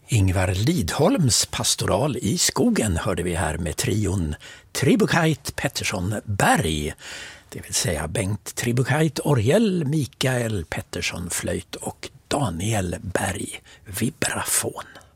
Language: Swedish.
Ingvar Lidholms Pastoral i skogen hörde vi här med trion Tribukait Pettersson Berg, det vill säga Bengt Tribukait orgel, Mikael Pettersson flöjt och Daniel Berg vibrafon.